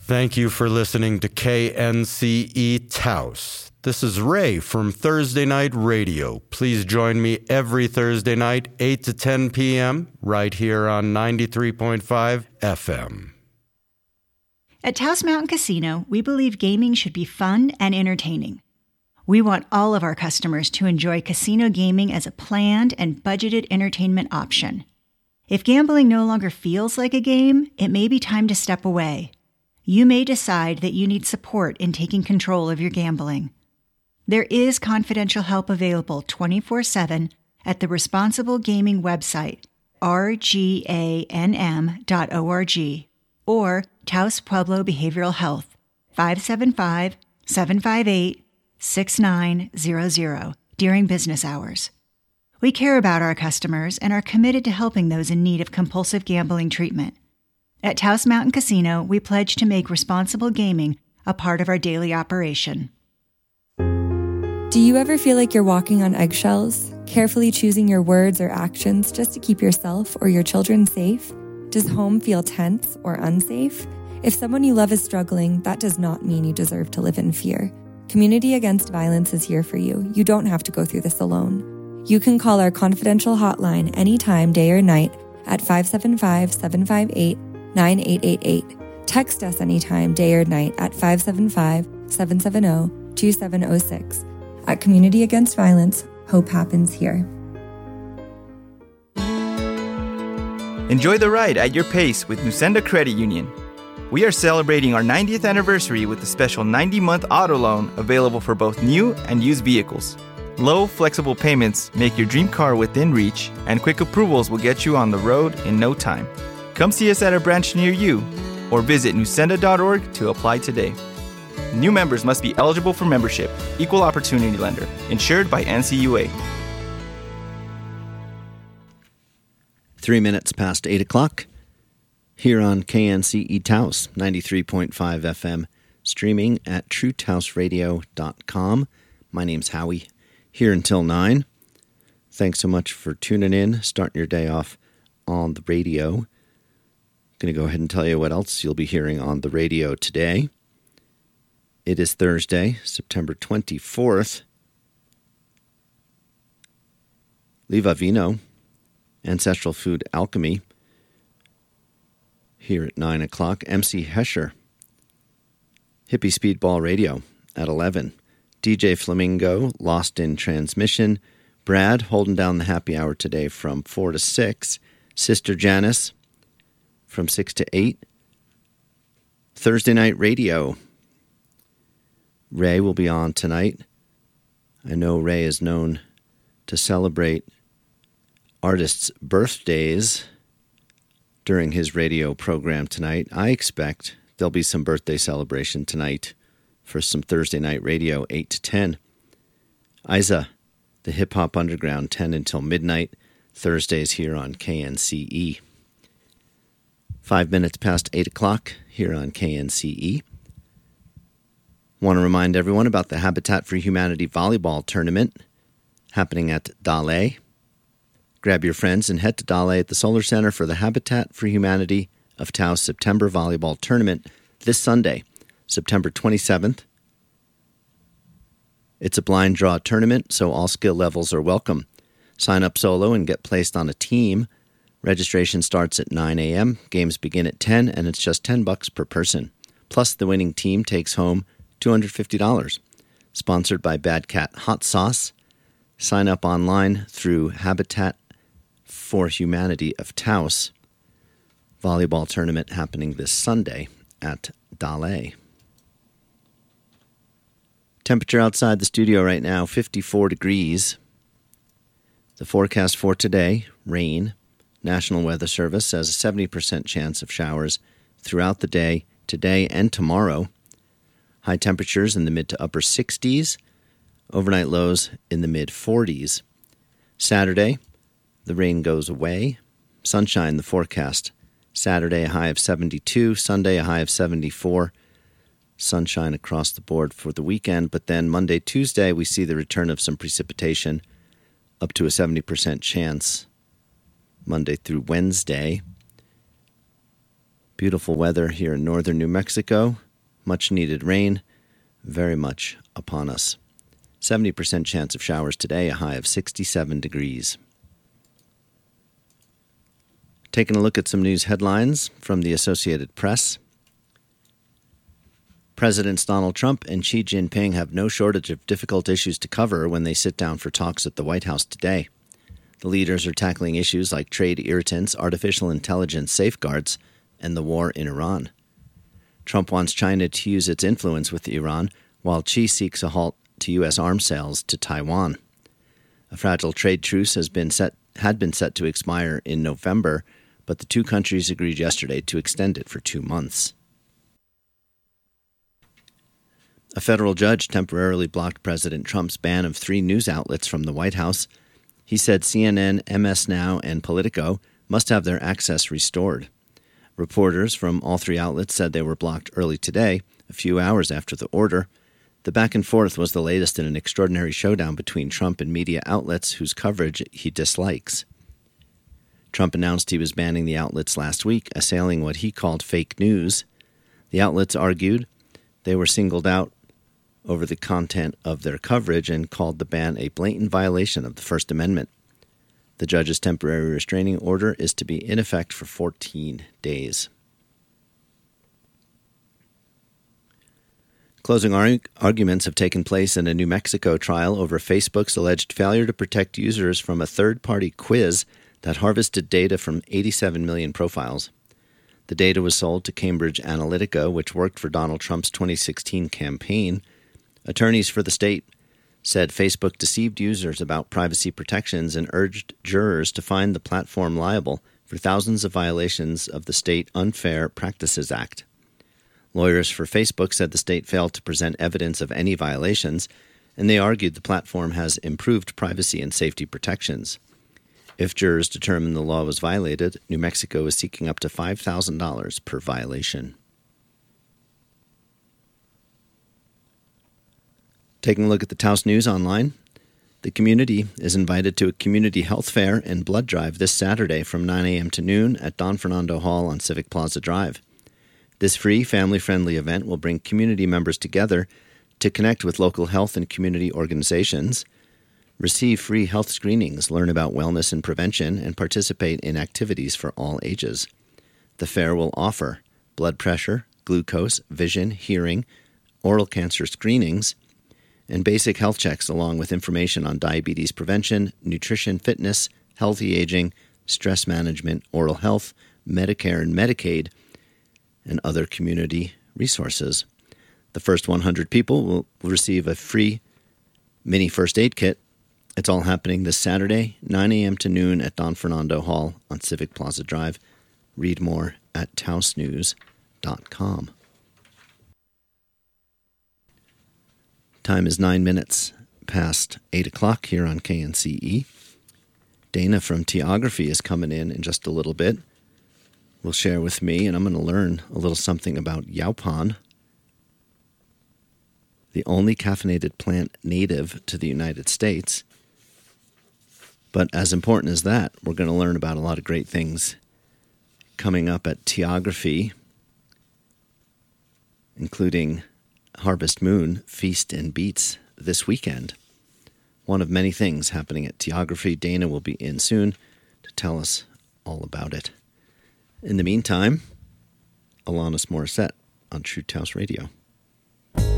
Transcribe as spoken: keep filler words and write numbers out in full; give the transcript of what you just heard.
Thank you for listening to K N C E Taos. This is Ray from Thursday Night Radio. Please join me every Thursday night, eight to ten p.m., right here on ninety-three point five F M. At Taos Mountain Casino, we believe gaming should be fun and entertaining. We want all of our customers to enjoy casino gaming as a planned and budgeted entertainment option. If gambling no longer feels like a game, it may be time to step away. You may decide that you need support in taking control of your gambling. There is confidential help available twenty-four seven at the Responsible Gaming website, r g a n m dot org, or Taos Pueblo Behavioral Health, five seven five, seven five eight, six nine zero zero, during business hours. We care about our customers and are committed to helping those in need of compulsive gambling treatment. At Taos Mountain Casino, we pledge to make responsible gaming a part of our daily operation. Do you ever feel like you're walking on eggshells, carefully choosing your words or actions just to keep yourself or your children safe? Does home feel tense or unsafe? If someone you love is struggling, that does not mean you deserve to live in fear. Community Against Violence is here for you. You don't have to go through this alone. You can call our confidential hotline anytime, day or night, at five seven five, seven five eight, nine eight eight eight. Text us anytime, day or night, at five seven five, seven seven zero, two seven zero six. At Community Against Violence, hope happens here. Enjoy the ride at your pace with Nusenda Credit Union. We are celebrating our ninetieth anniversary with a special ninety-month auto loan available for both new and used vehicles. Low, flexible payments make your dream car within reach, and quick approvals will get you on the road in no time. Come see us at a branch near you, or visit nusenda dot org to apply today. New members must be eligible for membership. Equal opportunity lender. Insured by N C U A. Three minutes past eight o'clock. Here on K N C E Taos, ninety-three point five F M, streaming at true taos radio dot com. My name's Howie, here until nine. Thanks so much for tuning in, starting your day off on the radio. Going to go ahead and tell you what else you'll be hearing on the radio today. It is Thursday, September twenty-fourth. Liva Vino, Ancestral Food Alchemy, here at nine o'clock. M C Hesher, Hippie Speedball Radio at eleven. D J Flamingo, Lost in Transmission. Brad, holding down the happy hour today from four to six. Sister Janice, from six to eight. Thursday Night Radio. Ray will be on tonight. I know Ray is known to celebrate artists' birthdays during his radio program tonight. I expect there'll be some birthday celebration tonight for some Thursday Night Radio, eight to ten. Isa, the Hip Hop Underground, ten until midnight. Thursdays here on K N C E. Five minutes past eight o'clock here on K N C E. Want to remind everyone about the Habitat for Humanity volleyball tournament happening at Dale. Grab your friends and head to Dale at the Solar Center for the Habitat for Humanity of Taos September volleyball tournament this Sunday, September twenty-seventh. It's a blind draw tournament, so all skill levels are welcome. Sign up solo and get placed on a team. Registration starts at nine a.m., games begin at ten, and it's just ten bucks per person. Plus, the winning team takes home two hundred fifty dollars. Sponsored by Bad Cat Hot Sauce. Sign up online through Habitat for Humanity of Taos. Volleyball tournament happening this Sunday at Dale. Temperature outside the studio right now, fifty-four degrees. The forecast for today, rain. National Weather Service says a seventy percent chance of showers throughout the day, today and tomorrow. High temperatures in the mid to upper sixties. Overnight lows in the mid forties. Saturday, the rain goes away. Sunshine, the forecast. Saturday, a high of seventy-two. Sunday, a high of seventy-four. Sunshine across the board for the weekend. But then Monday, Tuesday, we see the return of some precipitation, up to a seventy percent chance Monday through Wednesday. Beautiful weather here in northern New Mexico. Much needed rain, very much upon us. seventy percent chance of showers today, a high of sixty-seven degrees. Taking a look at some news headlines from the Associated Press. Presidents Donald Trump and Xi Jinping have no shortage of difficult issues to cover when they sit down for talks at the White House today. The leaders are tackling issues like trade irritants, artificial intelligence safeguards, and the war in Iran. Trump wants China to use its influence with Iran, while Xi seeks a halt to U S arms sales to Taiwan. A fragile trade truce has been set, had been set to expire in November, but the two countries agreed yesterday to extend it for two months. A federal judge temporarily blocked President Trump's ban of three news outlets from the White House. He said C N N, M S Now, and Politico must have their access restored. Reporters from all three outlets said they were blocked early today, a few hours after the order. The back and forth was the latest in an extraordinary showdown between Trump and media outlets whose coverage he dislikes. Trump announced he was banning the outlets last week, assailing what he called fake news. The outlets argued they were singled out over the content of their coverage and called the ban a blatant violation of the First Amendment. The judge's temporary restraining order is to be in effect for fourteen days. Closing arg- arguments have taken place in a New Mexico trial over Facebook's alleged failure to protect users from a third-party quiz that harvested data from eighty-seven million profiles. The data was sold to Cambridge Analytica, which worked for Donald Trump's twenty sixteen campaign. Attorneys for the state said Facebook deceived users about privacy protections and urged jurors to find the platform liable for thousands of violations of the State Unfair Practices Act. Lawyers for Facebook said the state failed to present evidence of any violations, and they argued the platform has improved privacy and safety protections. If jurors determined the law was violated, New Mexico is seeking up to five thousand dollars per violation. Taking a look at the Taos News online, the community is invited to a community health fair and blood drive this Saturday from nine a.m. to noon at Don Fernando Hall on Civic Plaza Drive. This free, family-friendly event will bring community members together to connect with local health and community organizations, receive free health screenings, learn about wellness and prevention, and participate in activities for all ages. The fair will offer blood pressure, glucose, vision, hearing, oral cancer screenings, and basic health checks along with information on diabetes prevention, nutrition, fitness, healthy aging, stress management, oral health, Medicare and Medicaid, and other community resources. The first one hundred people will receive a free mini first aid kit. It's all happening this Saturday, nine a.m. to noon at Don Fernando Hall on Civic Plaza Drive. Read more at taos news dot com. Time is nine minutes past eight o'clock here on K N C E. Dana from Teography is coming in in just a little bit. Will share with me, and I'm going to learn a little something about Yaupon, the only caffeinated plant native to the United States. But as important as that, we're going to learn about a lot of great things coming up at Teography, including Harvest Moon, Feast and Beats this weekend. One of many things happening at Teography. Dana will be in soon to tell us all about it. In the meantime, Alanis Morissette on True Taos Radio.